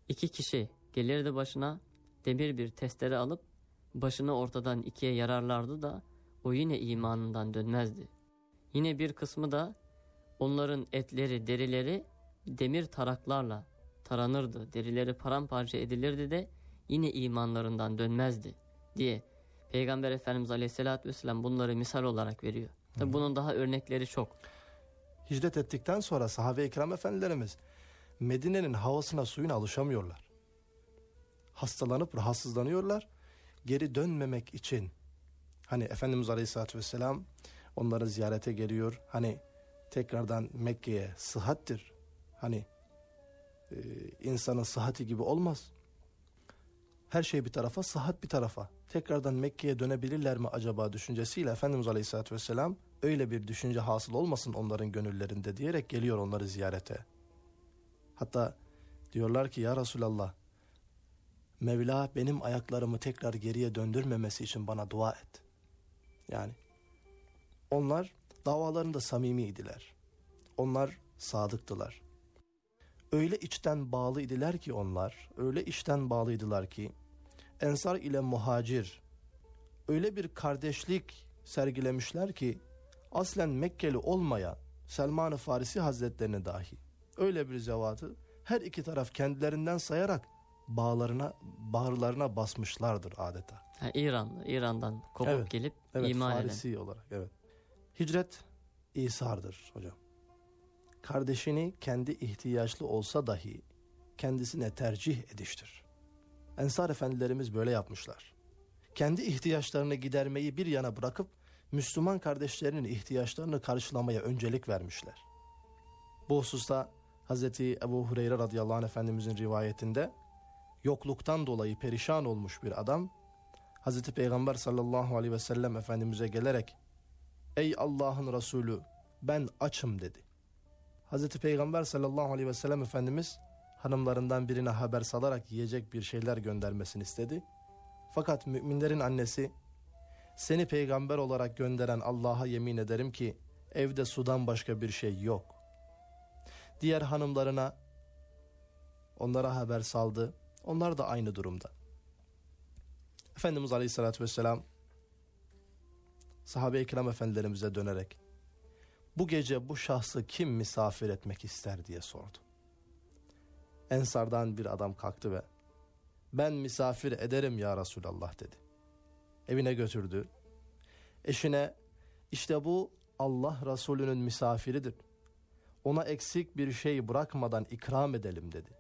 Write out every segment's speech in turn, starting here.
İki kişi gelirdi başına, demir bir testere alıp başını ortadan ikiye yararlardı da o yine imanından dönmezdi. Yine bir kısmı da onların etleri, derileri demir taraklarla taranırdı. Derileri paramparça edilirdi de yine imanlarından dönmezdi diye Peygamber Efendimiz Aleyhisselatü Vesselam bunları misal olarak veriyor. Tabi bunun daha örnekleri çok. Hicret ettikten sonra sahabe-i kiram efendilerimiz Medine'nin havasına, suyuna alışamıyorlar. Hastalanıp rahatsızlanıyorlar. Geri dönmemek için hani Efendimiz Aleyhisselatü Vesselam onları ziyarete geliyor. Hani tekrardan Mekke'ye sıhhattir. Hani insanın sıhhati gibi olmaz. Her şey bir tarafa, sıhhat bir tarafa. Tekrardan Mekke'ye dönebilirler mi acaba düşüncesiyle Efendimiz Aleyhisselatü Vesselam öyle bir düşünce hasıl olmasın onların gönüllerinde diyerek geliyor onları ziyarete. Hatta diyorlar ki ya Resulallah, Mevla benim ayaklarımı tekrar geriye döndürmemesi için bana dua et. Yani onlar davalarında samimiydiler. Onlar sadıktılar. Öyle içten bağlıydılar ki onlar, öyle içten bağlıydılar ki Ensar ile Muhacir öyle bir kardeşlik sergilemişler ki aslen Mekkeli olmayan Selman-ı Farisi Hazretlerini dahi öyle bir zevatı her iki taraf kendilerinden sayarak bağırlarına basmışlardır adeta. İran'dan kopup gelip iman eden. Farisi olarak evet. Hicret İsa'dır hocam. Kardeşini kendi ihtiyaçlı olsa dahi kendisine tercih ediştir. Ensar efendilerimiz böyle yapmışlar. Kendi ihtiyaçlarını gidermeyi bir yana bırakıp Müslüman kardeşlerinin ihtiyaçlarını karşılamaya öncelik vermişler. Bu hususta Hazreti Ebu Hureyre radıyallahu anh Efendimizin rivayetinde yokluktan dolayı perişan olmuş bir adam Hazreti Peygamber sallallahu aleyhi ve sellem Efendimiz'e gelerek "Ey Allah'ın Resulü, ben açım" dedi. Hazreti Peygamber sallallahu aleyhi ve sellem Efendimiz hanımlarından birine haber salarak yiyecek bir şeyler göndermesini istedi. Fakat müminlerin annesi "Seni peygamber olarak gönderen Allah'a yemin ederim ki evde sudan başka bir şey yok." Diğer hanımlarına onlara haber saldı. Onlar da aynı durumda. Efendimiz Aleyhisselatü Vesselam sahabe-i kiram efendilerimize dönerek "Bu gece bu şahsı kim misafir etmek ister?" diye sordu. Ensardan bir adam kalktı ve "Ben misafir ederim ya Resulallah" dedi. Evine götürdü. Eşine "İşte bu Allah Resulü'nün misafiridir. Ona eksik bir şey bırakmadan ikram edelim" dedi.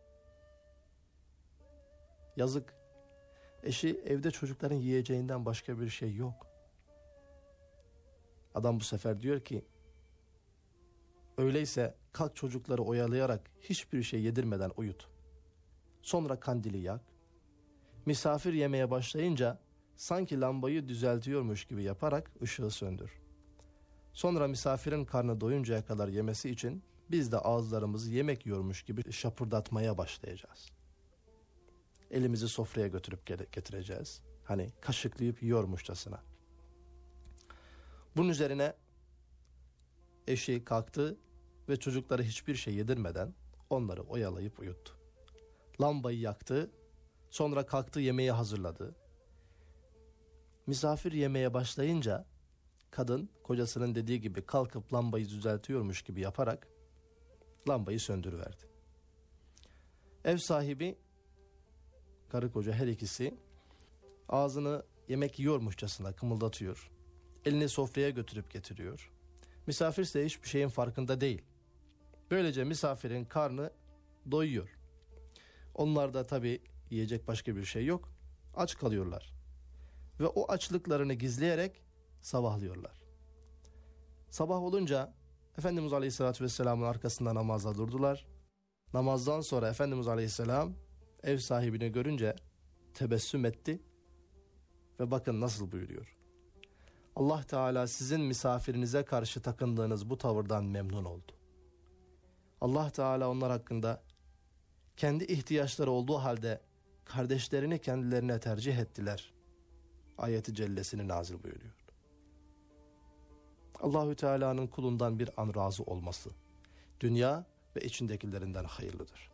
Yazık. Eşi evde çocukların yiyeceğinden başka bir şey yok. Adam bu sefer diyor ki "Öyleyse kalk çocukları oyalayarak hiçbir şey yedirmeden uyut. Sonra kandili yak. Misafir yemeye başlayınca sanki lambayı düzeltiyormuş gibi yaparak ışığı söndür. Sonra misafirin karnı doyuncaya kadar yemesi için biz de ağızlarımızı yemek yiyormuş gibi şapırdatmaya başlayacağız. Elimizi sofraya götürüp getireceğiz. Hani kaşıklayıp yiyormuşçasına." Bunun üzerine eşi kalktı ve çocukları hiçbir şey yedirmeden onları oyalayıp uyuttu. Lambayı yaktı, sonra kalktı yemeği hazırladı. Misafir yemeye başlayınca kadın kocasının dediği gibi kalkıp lambayı düzeltiyormuş gibi yaparak lambayı söndürüverdi. Ev sahibi, karı koca her ikisi ağzını yemek yiyormuşçasına kımıldatıyor. Elini sofraya götürüp getiriyor. Misafir ise hiçbir şeyin farkında değil. Böylece misafirin karnı doyuyor. Onlar da tabii yiyecek başka bir şey yok. Aç kalıyorlar. Ve o açlıklarını gizleyerek sabahlıyorlar. Sabah olunca Efendimiz Aleyhisselatü Vesselam'ın arkasında namaza durdular. Namazdan sonra Efendimiz Aleyhisselam ev sahibini görünce tebessüm etti. Ve bakın nasıl buyuruyor. Allah Teala sizin misafirinize karşı takındığınız bu tavırdan memnun oldu. Allah Teala onlar hakkında kendi ihtiyaçları olduğu halde kardeşlerini kendilerine tercih ettiler ayeti cellesini nazil buyuruyor. Allahü Teala'nın kulundan bir an razı olması dünya ve içindekilerinden hayırlıdır.